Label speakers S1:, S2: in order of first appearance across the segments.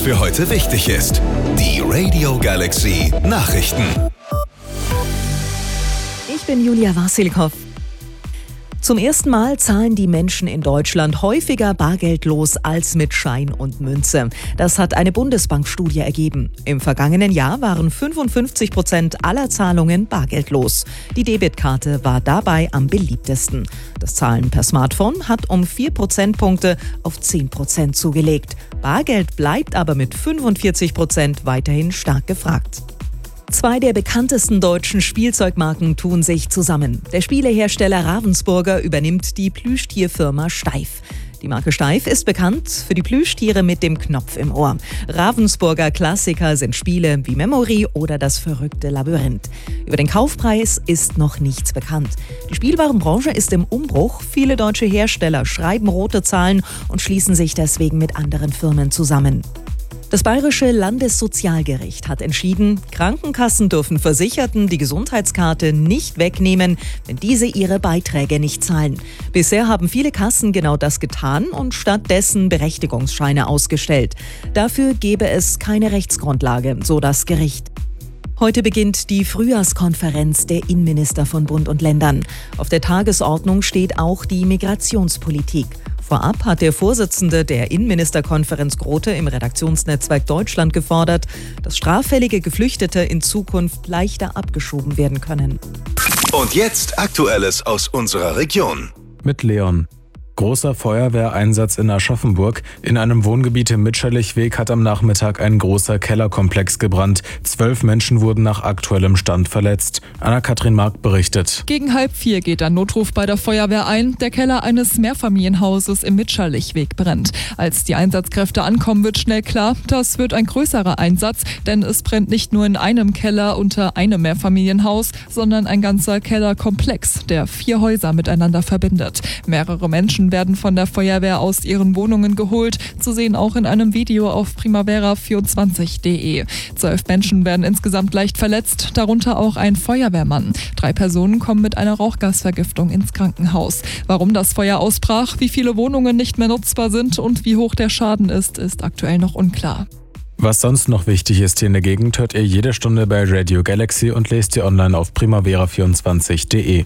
S1: für heute wichtig ist. Die Radio Galaxy Nachrichten.
S2: Ich bin Julia Wasilkow. Zum ersten Mal zahlen die Menschen in Deutschland häufiger bargeldlos als mit Schein und Münze. Das hat eine Bundesbankstudie ergeben. Im vergangenen Jahr waren 55% aller Zahlungen bargeldlos. Die Debitkarte war dabei am beliebtesten. Das Zahlen per Smartphone hat um 4 Prozentpunkte auf 10% zugelegt. Bargeld bleibt aber mit 45% weiterhin stark gefragt. Zwei der bekanntesten deutschen Spielzeugmarken tun sich zusammen. Der Spielehersteller Ravensburger übernimmt die Plüschtierfirma Steiff. Die Marke Steiff ist bekannt für die Plüschtiere mit dem Knopf im Ohr. Ravensburger Klassiker sind Spiele wie Memory oder das verrückte Labyrinth. Über den Kaufpreis ist noch nichts bekannt. Die Spielwarenbranche ist im Umbruch. Viele deutsche Hersteller schreiben rote Zahlen und schließen sich deswegen mit anderen Firmen zusammen. Das Bayerische Landessozialgericht hat entschieden, Krankenkassen dürfen Versicherten die Gesundheitskarte nicht wegnehmen, wenn diese ihre Beiträge nicht zahlen. Bisher haben viele Kassen genau das getan und stattdessen Berechtigungsscheine ausgestellt. Dafür gebe es keine Rechtsgrundlage, so das Gericht. Heute beginnt die Frühjahrskonferenz der Innenminister von Bund und Ländern. Auf der Tagesordnung steht auch die Migrationspolitik. Vorab hat der Vorsitzende der Innenministerkonferenz Grote im Redaktionsnetzwerk Deutschland gefordert, dass straffällige Geflüchtete in Zukunft leichter abgeschoben werden können.
S1: Und jetzt Aktuelles aus unserer Region.
S3: Mit Leon. Großer Feuerwehreinsatz in Aschaffenburg. In einem Wohngebiet im Mitscherlichweg hat am Nachmittag ein großer Kellerkomplex gebrannt. 12 Menschen wurden nach aktuellem Stand verletzt. Anna-Kathrin Mark berichtet.
S4: Gegen 3:30 geht ein Notruf bei der Feuerwehr ein. Der Keller eines Mehrfamilienhauses im Mitscherlichweg brennt. Als die Einsatzkräfte ankommen, wird schnell klar, das wird ein größerer Einsatz, denn es brennt nicht nur in einem Keller unter einem Mehrfamilienhaus, sondern ein ganzer Kellerkomplex, der 4 Häuser miteinander verbindet. Mehrere Menschen werden von der Feuerwehr aus ihren Wohnungen geholt, zu sehen auch in einem Video auf primavera24.de. 12 Menschen werden insgesamt leicht verletzt, darunter auch ein Feuerwehrmann. 3 Personen kommen mit einer Rauchgasvergiftung ins Krankenhaus. Warum das Feuer ausbrach, wie viele Wohnungen nicht mehr nutzbar sind und wie hoch der Schaden ist aktuell noch unklar.
S3: Was sonst noch wichtig ist hier in der Gegend, hört ihr jede Stunde bei Radio Galaxy und lest ihr online auf primavera24.de.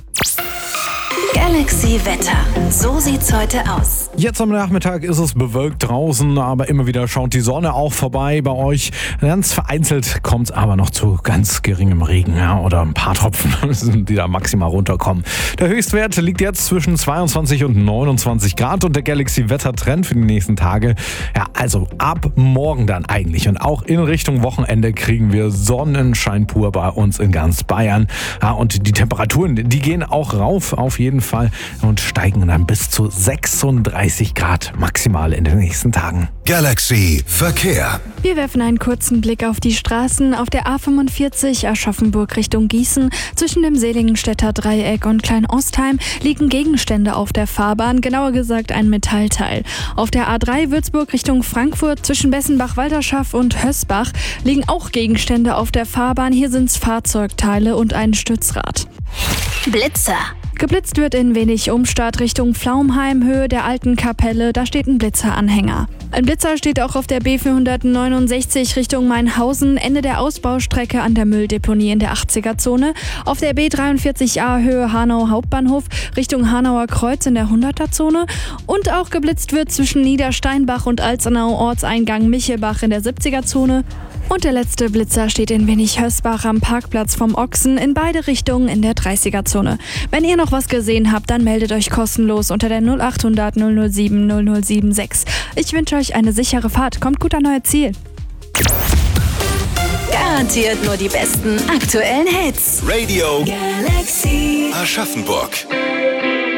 S5: Galaxy Wetter. So sieht's heute aus.
S6: Jetzt am Nachmittag ist es bewölkt draußen, aber immer wieder schaut die Sonne auch vorbei bei euch. Ganz vereinzelt kommt es aber noch zu ganz geringem Regen, oder ein paar Tropfen, die da maximal runterkommen. Der Höchstwert liegt jetzt zwischen 22 und 29 Grad und der Galaxy-Wetter-Trend für die nächsten Tage. Ja, also ab morgen dann eigentlich und auch in Richtung Wochenende kriegen wir Sonnenschein pur bei uns in ganz Bayern. Ja, und die Temperaturen, die gehen auch rauf auf jeden Fall und steigen dann bis zu 36 Grad maximal in den nächsten Tagen.
S1: Galaxy Verkehr.
S7: Wir werfen einen kurzen Blick auf die Straßen. Auf der A45 Aschaffenburg Richtung Gießen zwischen dem Seligenstädter Dreieck und Klein-Ostheim liegen Gegenstände auf der Fahrbahn, genauer gesagt ein Metallteil. Auf der A3 Würzburg Richtung Frankfurt zwischen Bessenbach-Walterschaft und Hösbach liegen auch Gegenstände auf der Fahrbahn. Hier sind es Fahrzeugteile und ein Stützrad.
S5: Blitzer.
S7: Geblitzt wird in wenig Umstadt Richtung Pflaumheim, Höhe der Alten Kapelle. Da steht ein Blitzeranhänger. Ein Blitzer steht auch auf der B469 Richtung Mainhausen, Ende der Ausbaustrecke an der Mülldeponie in der 80er-Zone. Auf der B43a Höhe Hanau Hauptbahnhof Richtung Hanauer Kreuz in der 100er-Zone. Und auch geblitzt wird zwischen Niedersteinbach und Alzenau Ortseingang Michelbach in der 70er-Zone. Und der letzte Blitzer steht in Wenig-Hösbach am Parkplatz vom Ochsen in beide Richtungen in der 30er-Zone. Wenn ihr noch was gesehen habt, dann meldet euch kostenlos unter der 0800 007 0076. Ich wünsche euch eine sichere Fahrt. Kommt gut an euer Ziel.
S5: Garantiert nur die besten aktuellen Hits.
S1: Radio
S5: Galaxy
S1: Aschaffenburg.